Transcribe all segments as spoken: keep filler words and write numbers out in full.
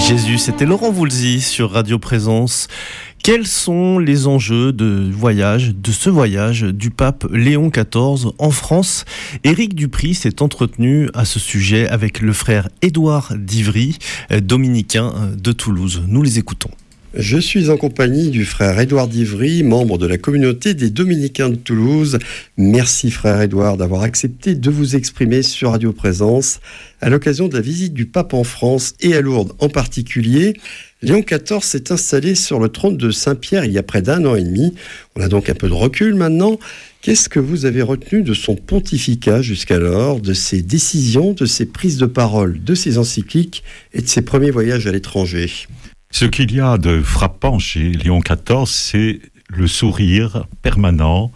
Jésus, c'était Laurent Voulzy sur Radio Présence. Quels sont les enjeux de voyage, de ce voyage du pape Léon quatorze en France? Éric Dupris s'est entretenu à ce sujet avec le frère Édouard d'Ivry, dominicain de Toulouse. Nous les écoutons. Je suis en compagnie du frère Édouard d'Ivry, membre de la communauté des Dominicains de Toulouse. Merci frère Édouard d'avoir accepté de vous exprimer sur Radio Présence à l'occasion de la visite du pape en France et à Lourdes en particulier. Léon quatorze s'est installé sur le trône de Saint-Pierre il y a près d'un an et demi. On a donc un peu de recul maintenant. Qu'est-ce que vous avez retenu de son pontificat jusqu'alors, de ses décisions, de ses prises de parole, de ses encycliques et de ses premiers voyages à l'étranger ? Ce qu'il y a de frappant chez Léon quatorze, c'est le sourire permanent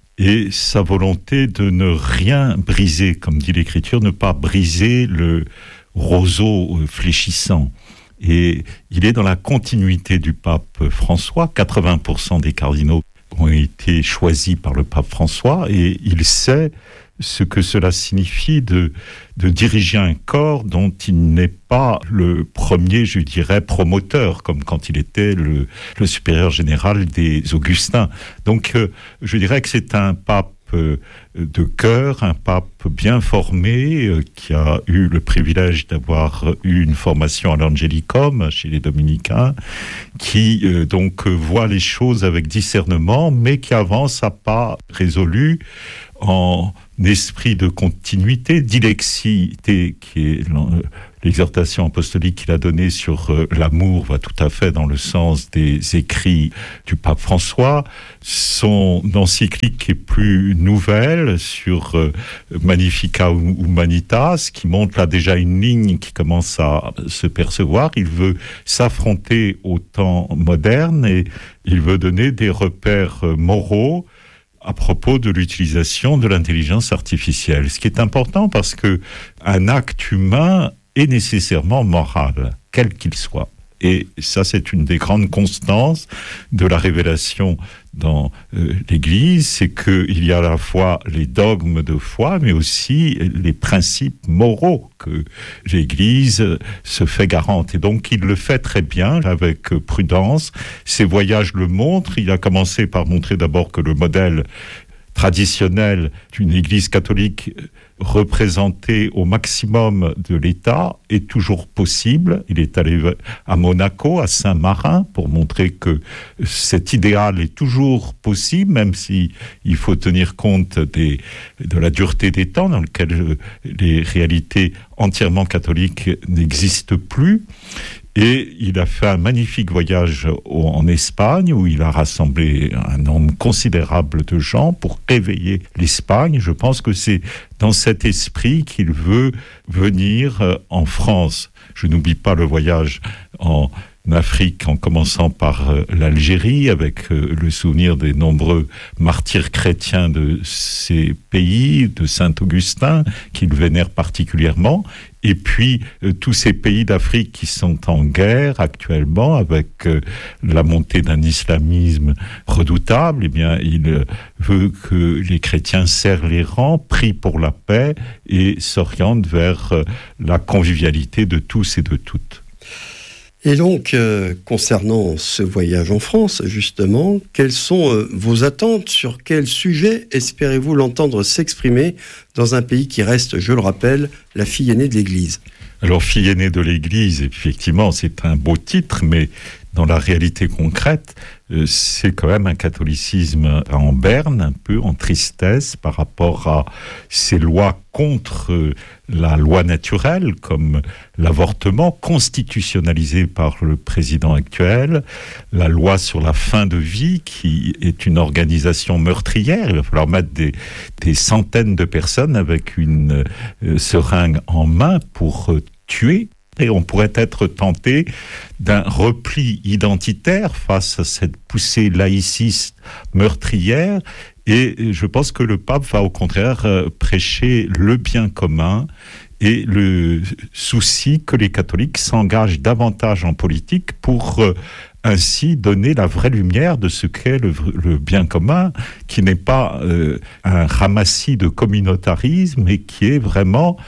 et sa volonté de ne rien briser, comme dit l'Écriture, ne pas briser le roseau fléchissant. Et il est dans la continuité du pape François. quatre-vingts pour cent des cardinaux ont été choisis par le pape François et il sait ce que cela signifie de, de diriger un corps dont il n'est pas le premier, je dirais, promoteur, comme quand il était le, le supérieur général des Augustins. Donc, euh, je dirais que c'est un pape euh, de cœur, un pape bien formé, euh, qui a eu le privilège d'avoir eu une formation à l'Angelicum chez les Dominicains, qui euh, donc voit les choses avec discernement, mais qui avance à pas résolus, en esprit de continuité, dilexité, qui est l'exhortation apostolique qu'il a donnée sur euh, l'amour, va tout à fait dans le sens des écrits du pape François. Son encyclique est plus nouvelle sur euh, Magnificat Humanitas, qui montre là déjà une ligne qui commence à se percevoir. Il veut s'affronter au temps moderne et il veut donner des repères euh, moraux à propos de l'utilisation de l'intelligence artificielle. Ce qui est important parce que un acte humain est nécessairement moral, quel qu'il soit. Et ça, c'est une des grandes constances de la révélation dans euh, l'Église, c'est qu'il y a à la fois les dogmes de foi, mais aussi les principes moraux que l'Église se fait garante. Et donc, il le fait très bien, avec prudence. Ses voyages le montrent. Il a commencé par montrer d'abord que le modèle traditionnel d'une Église catholique représentée au maximum de l'État est toujours possible. Il est allé à Monaco, à Saint-Marin, pour montrer que cet idéal est toujours possible, même si il faut tenir compte des, de la dureté des temps dans lesquels les réalités entièrement catholiques n'existent plus. Et il a fait un magnifique voyage en Espagne où il a rassemblé un nombre considérable de gens pour réveiller l'Espagne. Je pense que c'est dans cet esprit qu'il veut venir en France. Je n'oublie pas le voyage en Afrique, en commençant par euh, l'Algérie, avec euh, le souvenir des nombreux martyrs chrétiens de ces pays, de Saint-Augustin, qu'il vénère particulièrement, et puis euh, tous ces pays d'Afrique qui sont en guerre actuellement, avec euh, la montée d'un islamisme redoutable. Eh bien, il euh, veut que les chrétiens serrent les rangs, prient pour la paix et s'orientent vers euh, la convivialité de tous et de toutes. Et donc, euh, concernant ce voyage en France, justement, quelles sont euh, vos attentes? Sur quel sujet espérez-vous l'entendre s'exprimer dans un pays qui reste, je le rappelle, la fille aînée de l'Église? Alors, fille aînée de l'Église, effectivement, c'est un beau titre, mais dans la réalité concrète, euh, c'est quand même un catholicisme en berne, un peu en tristesse par rapport à ces lois contre euh, la loi naturelle, comme l'avortement constitutionnalisé par le président actuel, la loi sur la fin de vie, qui est une organisation meurtrière. Il va falloir mettre des, des centaines de personnes avec une euh, seringue en main pour euh, tuer. Et on pourrait être tenté d'un repli identitaire face à cette poussée laïciste meurtrière. Et je pense que le pape va au contraire prêcher le bien commun et le souci que les catholiques s'engagent davantage en politique pour ainsi donner la vraie lumière de ce qu'est le, le bien commun, qui n'est pas euh, un ramassis de communautarisme, mais qui est vraiment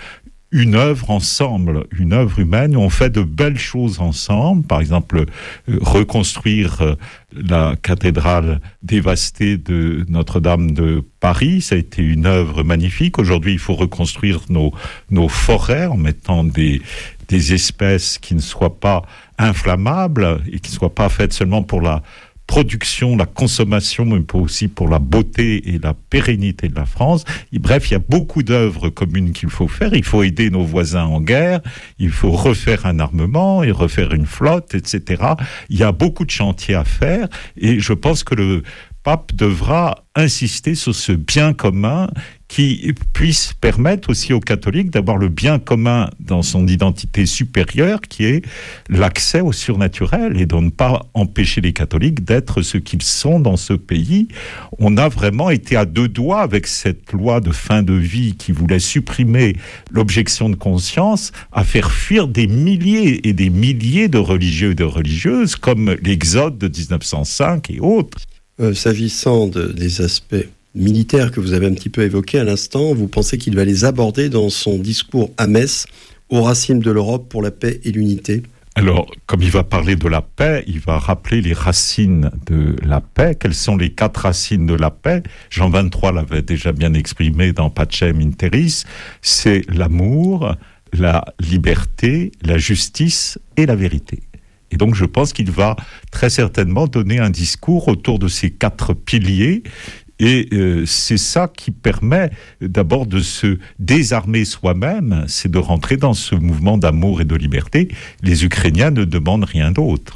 une œuvre ensemble, une œuvre humaine, où on fait de belles choses ensemble. Par exemple, euh, reconstruire euh, la cathédrale dévastée de Notre-Dame de Paris, ça a été une œuvre magnifique. Aujourd'hui, il faut reconstruire nos, nos forêts en mettant des, des espèces qui ne soient pas inflammables et qui ne soient pas faites seulement pour la production, la consommation, mais aussi pour la beauté et la pérennité de la France. Et bref, il y a beaucoup d'œuvres communes qu'il faut faire. Il faut aider nos voisins en guerre, il faut refaire un armement et refaire une flotte, et cetera. Il y a beaucoup de chantiers à faire et je pense que le pape devra insister sur ce bien commun qui puisse permettre aussi aux catholiques d'avoir le bien commun dans son identité supérieure, qui est l'accès au surnaturel, et de ne pas empêcher les catholiques d'être ce qu'ils sont dans ce pays. On a vraiment été à deux doigts avec cette loi de fin de vie qui voulait supprimer l'objection de conscience, à faire fuir des milliers et des milliers de religieux et de religieuses, comme l'Exode de dix-neuf cent cinq et autres. Euh, s'agissant de, des aspects militaires que vous avez un petit peu évoqués à l'instant, vous pensez qu'il va les aborder dans son discours à Metz, aux racines de l'Europe pour la paix et l'unité ? Alors, comme il va parler de la paix, il va rappeler les racines de la paix. Quelles sont les quatre racines de la paix ? Jean vingt-trois l'avait déjà bien exprimé dans Pacem in Terris. C'est l'amour, la liberté, la justice et la vérité. Et donc, je pense qu'il va très certainement donner un discours autour de ces quatre piliers. Et euh, c'est ça qui permet d'abord de se désarmer soi-même, c'est de rentrer dans ce mouvement d'amour et de liberté. Les Ukrainiens ne demandent rien d'autre.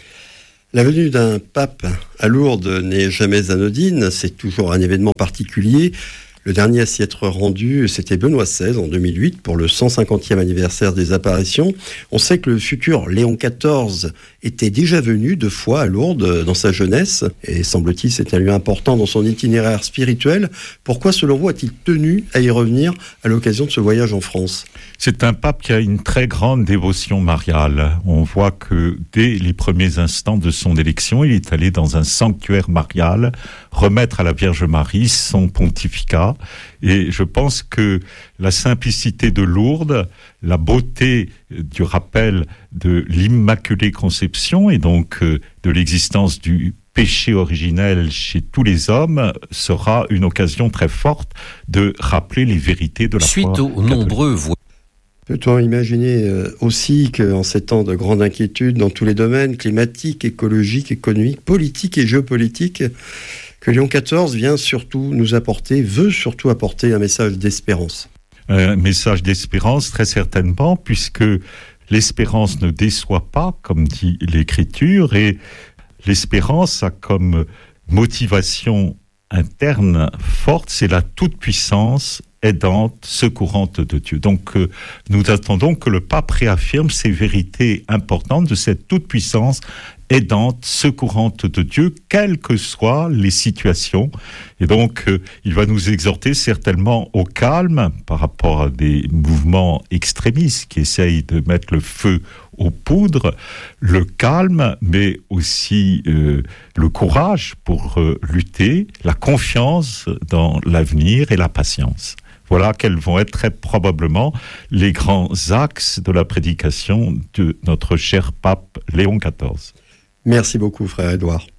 La venue d'un pape à Lourdes n'est jamais anodine, c'est toujours un événement particulier. Le dernier à s'y être rendu, c'était Benoît seize en deux mille huit pour le cent cinquantième anniversaire des apparitions. On sait que le futur Léon quatorze était déjà venu deux fois à Lourdes dans sa jeunesse et semble-t-il c'est un lieu important dans son itinéraire spirituel. Pourquoi selon vous a-t-il tenu à y revenir à l'occasion de ce voyage en France ? C'est un pape qui a une très grande dévotion mariale. On voit que dès les premiers instants de son élection, il est allé dans un sanctuaire marial remettre à la Vierge Marie son pontificat. Et je pense que la simplicité de Lourdes, la beauté du rappel de l'Immaculée Conception et donc de l'existence du péché originel chez tous les hommes sera une occasion très forte de rappeler les vérités de la foi catholique. Suite aux nombreux voix. Peut-on imaginer aussi qu'en ces temps de grande inquiétude dans tous les domaines, climatiques, écologiques, économiques, politiques et géopolitiques, que Léon quatorze vient surtout nous apporter, veut surtout apporter un message d'espérance. Un message d'espérance, très certainement, puisque l'espérance ne déçoit pas, comme dit l'Écriture, et l'espérance a comme motivation interne forte, c'est la toute-puissance aidante, secourante de Dieu. Donc, euh, nous attendons que le pape réaffirme ces vérités importantes de cette toute-puissance aidante, secourante de Dieu, quelles que soient les situations. Et donc, euh, il va nous exhorter certainement au calme par rapport à des mouvements extrémistes qui essayent de mettre le feu aux poudres, le calme, mais aussi euh, le courage pour euh, lutter, la confiance dans l'avenir et la patience. Voilà quels vont être très probablement les grands axes de la prédication de notre cher pape Léon quatorze. Merci beaucoup, frère Édouard.